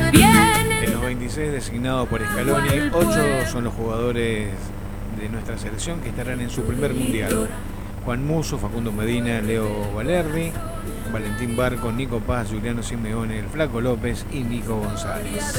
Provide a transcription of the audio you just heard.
En los 26 designados por Scaloni, 8 son los jugadores de nuestra selección que estarán en su primer mundial. Juan Musso, Facundo Medina, Leo Valerdi, Valentín Barco, Nico Paz, Juliano Simeone, el Flaco López y Nico González.